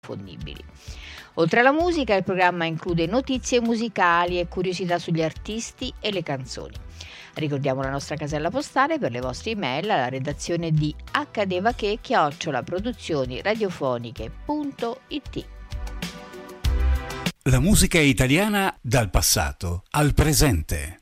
inconfondibili. Oltre alla musica, il programma include notizie musicali e curiosità sugli artisti e le canzoni. Ricordiamo la nostra casella postale per le vostre email alla redazione di accadeva@produzioniradiofoniche.it. La musica italiana dal passato al presente.